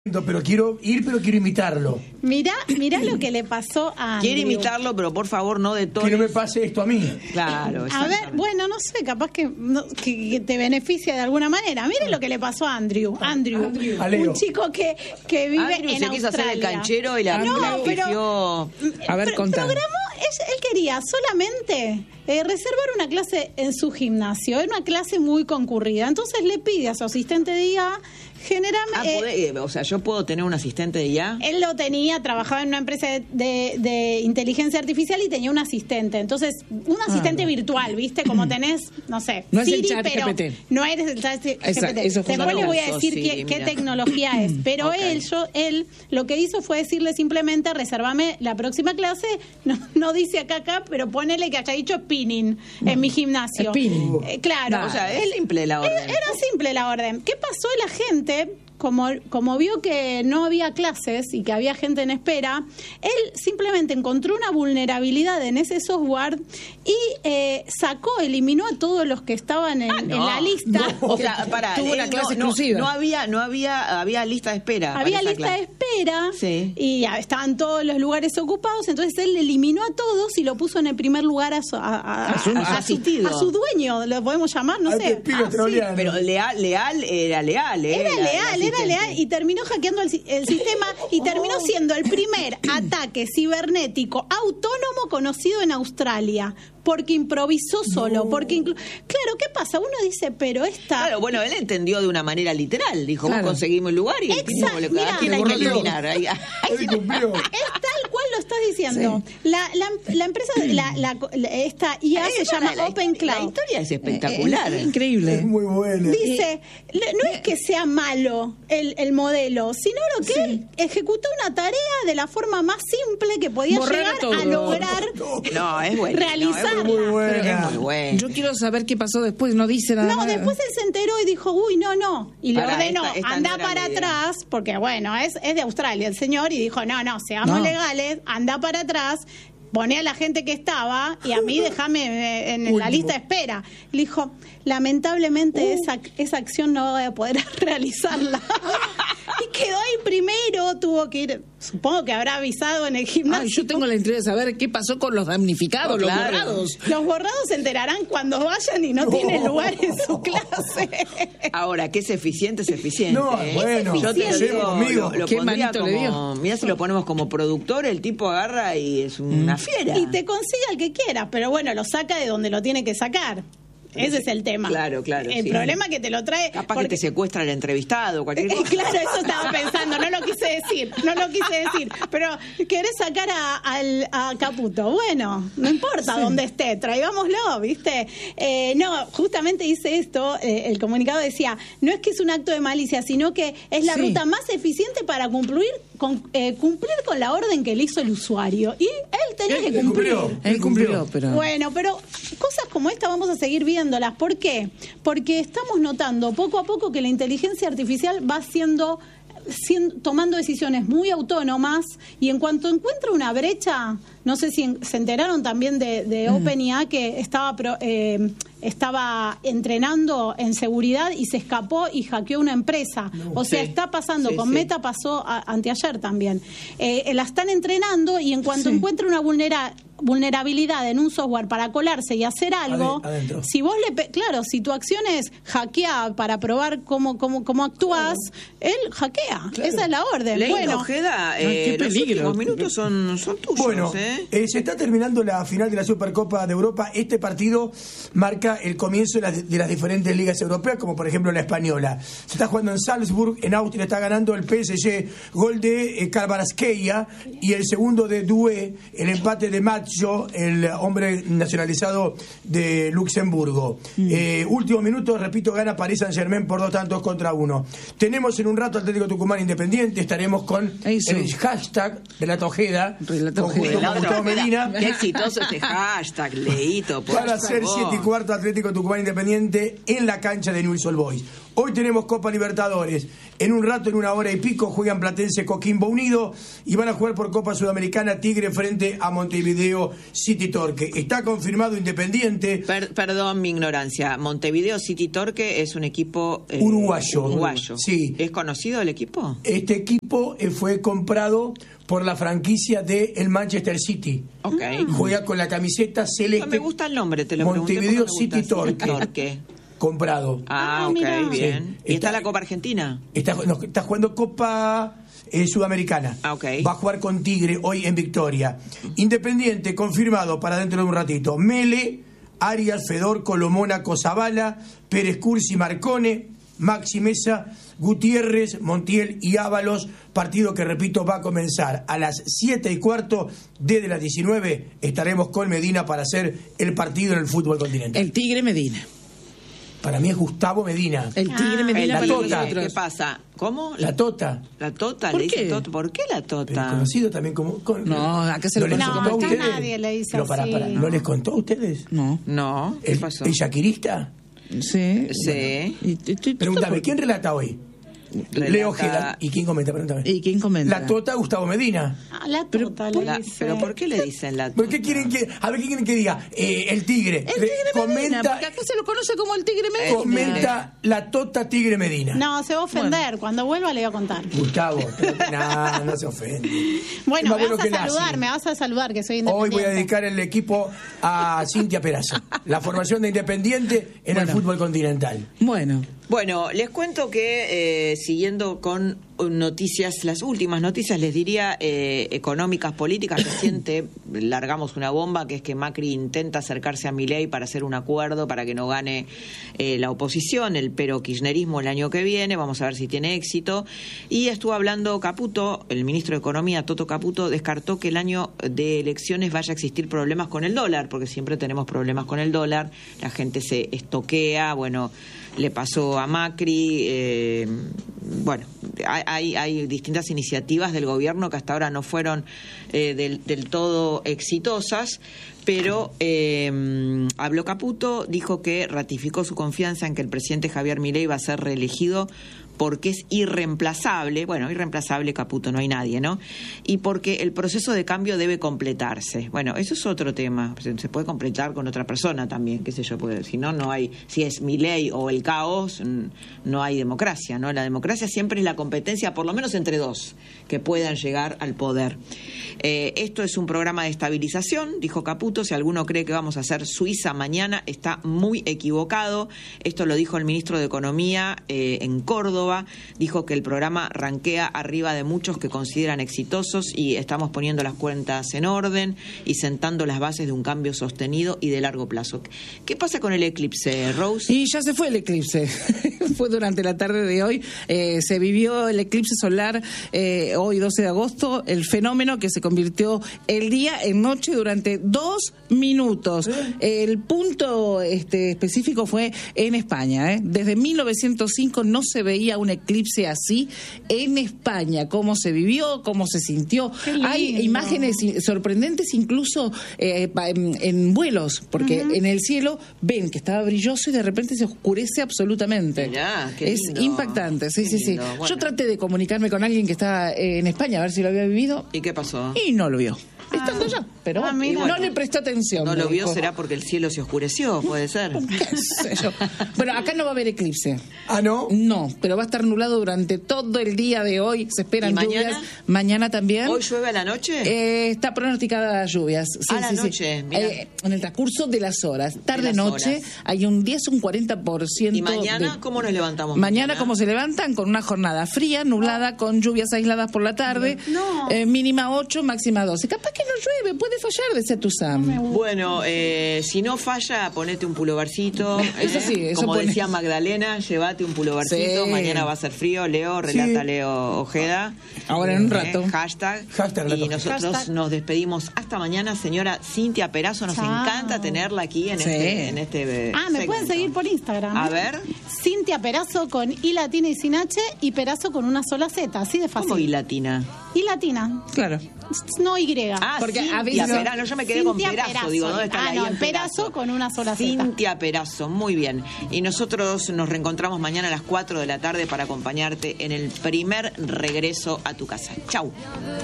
Pero quiero imitarlo. Mirá lo que le pasó a Andrew. Quiere imitarlo, pero por favor no de todo. Que no me pase esto a mí. Claro. A ver, bueno, no sé, capaz que te beneficia de alguna manera. Mire lo que le pasó a Andrew. Andrew. Un chico que vive Andrew en se Australia. quiso hacer el canchero y la pero a ver, contá. Él quería solamente reservar una clase en su gimnasio. Era una clase muy concurrida. Entonces le pide a su asistente de IA, generalmente... o sea, ¿yo puedo tener un asistente de IA? Él lo tenía, trabajaba en una empresa de inteligencia artificial y tenía un asistente. Entonces, un asistente virtual, ¿viste? Como tenés, no sé, no Siri, es el chat pero GPT. No eres el chat GPT. Después les voy a decir qué tecnología es. Pero Okay. él lo que hizo fue decirle simplemente, resérvame la próxima clase. No dice acá, pero ponele que haya dicho spinning en mi gimnasio. Spinning. Claro. O sea, es simple la orden. Era simple la orden. ¿Qué pasó? La gente, como vio que no había clases y que había gente en espera, él simplemente encontró una vulnerabilidad en ese software y eliminó a todos los que estaban en la lista. O sea, tuvo una clase exclusiva. No había lista de espera. Había lista de espera, sí. Y estaban todos los lugares ocupados, entonces él eliminó a todos y lo puso en el primer lugar a su asistido. A su dueño, lo podemos llamar, no sé. Pero leal era leal. Era leal y terminó hackeando el sistema y terminó siendo el primer ataque cibernético autónomo conocido en Australia. Porque improvisó solo, claro, ¿qué pasa? Uno dice, pero Claro, bueno, él entendió de una manera literal, dijo, claro. Vos conseguimos el lugar y mira, ¿quién hay que eliminar? Él cumplió. Es tal cual lo estás diciendo. Sí. La empresa, esta IA se llama Open Cloud. La historia es espectacular. Es increíble. Es muy buena. Dice, no es que sea malo el modelo, sino lo que él ejecutó una tarea de la forma más simple que podía llegar a lograr es bueno, realizar. Es muy buena. Es muy bueno. Yo quiero saber qué pasó después, no dice nada. No, después él se enteró y dijo, no. Y le ordenó, anda no para atrás, porque bueno, es de Australia el señor, y dijo, no, seamos legales, anda para atrás, poné a la gente que estaba y a mí déjame en la lista de espera. Le dijo, lamentablemente esa acción no voy a poder realizarla. Y quedó ahí primero, tuvo que ir, supongo que habrá avisado en el gimnasio. Yo tengo la intriga de saber qué pasó con los damnificados, los borrados. Los borrados se enterarán cuando vayan y no tienen lugar en su clase. Ahora, que es eficiente. No, bueno, yo te digo, conmigo. lo ¿Qué pondría manito le dio? Mira, si lo ponemos como productor, el tipo agarra y es una fiera. Y te consigue al que quiera, pero bueno, lo saca de donde lo tiene que sacar. Ese es el tema. Claro. El problema que te lo trae... Capaz que te secuestra el entrevistado, cualquier cosa. Claro, eso estaba pensando, no lo quise decir. Pero querés sacar a Caputo. Bueno, no importa dónde esté, traigámoslo, ¿viste? No, justamente dice esto, el comunicado decía, no es que es un acto de malicia, sino que es la ruta más eficiente para cumplir con la orden que le hizo el usuario. Y él tenía que cumplir. Él cumplió, pero... Bueno, pero cosas como esta vamos a seguir viéndolas. ¿Por qué? Porque estamos notando poco a poco que la inteligencia artificial va tomando decisiones muy autónomas, y en cuanto encuentra una brecha, no sé si se enteraron también de OpenAI, que estaba entrenando en seguridad y se escapó y hackeó una empresa. Está pasando, con Meta pasó anteayer también. La están entrenando y en cuanto encuentra una vulnerabilidad en un software para colarse y hacer algo, si vos si tu acción es hackear para probar cómo actúas, él hackea. Claro. Esa es la orden. Ojeda, qué peligro. Los últimos minutos son tuyos. Bueno, se está terminando la final de la Supercopa de Europa. Este partido marca el comienzo de las diferentes ligas europeas, como por ejemplo la española. Se está jugando en Salzburg, en Austria, está ganando el PSG, gol de Kvaratskhelia, y el segundo de Doué, el empate de Maggio, el hombre nacionalizado de Luxemburgo. Último minuto, repito, gana Paris Saint-Germain por 2-1. Tenemos en un rato Atlético Tucumán Independiente, estaremos con el hashtag Relato Ojeda. Medina. Qué exitoso ese hashtag, Leito. Para hacer 7:15 Atlético Tucumán Independiente en la cancha de Newell's Old Boys. Hoy tenemos Copa Libertadores. En un rato, en 1 hora y pico, juegan Platense Coquimbo Unido y van a jugar por Copa Sudamericana Tigre frente a Montevideo City Torque. Está confirmado Independiente. Perdón mi ignorancia. Montevideo City Torque es un equipo uruguayo. Sí. ¿Es conocido el equipo? Este equipo fue comprado por la franquicia de el Manchester City. Okay. Juega con la camiseta celeste. No me gusta el nombre, te lo Montevideo pregunté. City Torque. Comprado. Ok, bien. Sí. ¿Y está la Copa Argentina? Está jugando Copa Sudamericana. Okay. Va a jugar con Tigre hoy en Victoria. Independiente, confirmado para dentro de un ratito. Mele, Arias, Fedor, Colomónaco, Zavala, Pérez Cursi, Marcone, Maxi Mesa, Gutiérrez, Montiel y Ábalos. Partido que, repito, va a comenzar a las 7:15. Desde las 19 estaremos con Medina para hacer el partido en el fútbol continental. El Tigre Medina. Para mí es Gustavo Medina. El Tigre Medina. La Tota. ¿Qué pasa? ¿Cómo? La Tota. La Tota, ¿Por le dicen qué? Tota. ¿Por qué la Pero Tota? conocido también como... No, acá se lo les conoce contó como a Tota. ustedes? Nadie le dice Pero pará, así. ¿no les contó a ustedes? No. No, ¿qué pasó? ¿El yaquirista? Sí. Sí. Pregúntame, ¿quién relata hoy? Leo Ojeda. ¿Y quién comenta? Pregúntame. ¿Y quién comenta? La Tota, Gustavo Medina. La Tota le dice. ¿Pero por qué le dicen la ¿Por Tota? qué quieren que... A ver, ¿qué quieren que diga? El Tigre. El Tigre Medina, Comenta, porque acá se lo conoce como el Tigre Medina. comenta la Tota Tigre Medina. No, se va a ofender. Cuando vuelva le voy a contar. Gustavo, no se ofende. Bueno, Es más me que vas a saludar, que soy Hoy independiente. voy a dedicar el equipo a Cintia Peraza. La formación de Independiente en el fútbol continental. Bueno, les cuento que siguiendo con noticias, las últimas noticias, les diría económicas, políticas. Reciente largamos una bomba, que es que Macri intenta acercarse a Milei para hacer un acuerdo para que no gane la oposición, el kirchnerismo el año que viene. Vamos a ver si tiene éxito. Y estuvo hablando Caputo, el ministro de Economía, Toto Caputo, descartó que el año de elecciones vaya a existir problemas con el dólar, porque siempre tenemos problemas con el dólar, la gente se estoquea, le pasó a Macri, hay distintas iniciativas del gobierno que hasta ahora no fueron del todo exitosas, pero habló Caputo, dijo que ratificó su confianza en que el presidente Javier Milei va a ser reelegido porque es irreemplazable, irreemplazable Caputo, no hay nadie, ¿no? Y porque el proceso de cambio debe completarse. Bueno, eso es otro tema, se puede completar con otra persona también, qué sé yo, si no hay, si es Milei o el caos, no hay democracia, ¿no? La democracia siempre es la competencia, por lo menos entre dos, que puedan llegar al poder. Esto es un programa de estabilización, dijo Caputo. Si alguno cree que vamos a hacer Suiza mañana, está muy equivocado. Esto lo dijo el ministro de Economía en Córdoba. Dijo que el programa ranquea arriba de muchos que consideran exitosos y estamos poniendo las cuentas en orden y sentando las bases de un cambio sostenido y de largo plazo. ¿Qué pasa con el eclipse, Rose? Y ya se fue el eclipse. Fue durante la tarde de hoy. Se vivió el eclipse solar hoy 12 de agosto, el fenómeno que se convirtió el día en noche durante 2 minutos. El punto específico fue en España. Desde 1905 no se veía un eclipse así en España. Cómo se vivió, cómo se sintió. Hay imágenes sorprendentes incluso en vuelos, porque en el cielo ven que estaba brilloso y de repente se oscurece absolutamente. Mirá, qué es lindo. impactante, sí. Bueno. Yo traté de comunicarme con alguien que estaba en España a ver si lo había vivido. ¿Y qué pasó? Y no lo vio. Estando allá, pero mira. no le prestó atención. ¿No me lo vio? dijo. ¿Será porque el cielo se oscureció? Puede ser. ¿Qué sé yo? Bueno, acá no va a haber eclipse. ¿Ah, no? No, pero va a estar nublado durante todo el día de hoy. Se esperan ¿Y mañana? lluvias. Mañana también. ¿Hoy llueve a la noche? Está pronosticada lluvias. Sí, A la noche, mirá. en el transcurso de las horas. Tarde-noche horas. hay un 10 o un 40%. ¿Y mañana cómo nos levantamos? Mañana, como se levantan, con una jornada fría, nublada, con lluvias aisladas por la tarde. No. Mínima 8, máxima 12. Capaz que no llueve, puede fallar, decía Tuzam. Bueno, si no falla, ponete un pulovercito. Eso sí, eso como pone. decía Magdalena, llévate un pulovercito. Sí. Mañana va a ser frío. Leo, relata Sí. Leo Ojeda. Ahora en un rato. Hashtag. Hashtag Y relato. nosotros Hashtag. nos despedimos hasta mañana, señora Cintia Perazo. Nos Chao. encanta tenerla aquí en Sí. este Me pueden segmento. seguir por Instagram. A ver. Cintia Perazo con I latina y sin H, y Perazo con una sola Z, así de fácil. ¿Cómo I latina? I latina. Claro. No Y. Porque Cintia a veces- Perazo. Yo me quedé con Cintia Perazo. Digo, ¿dónde está la I no, en Perazo con una sola Z. Cintia Perazo, muy bien. Y nosotros nos reencontramos mañana a las 4 de la tarde para acompañarte en el primer regreso a tu casa. Chau.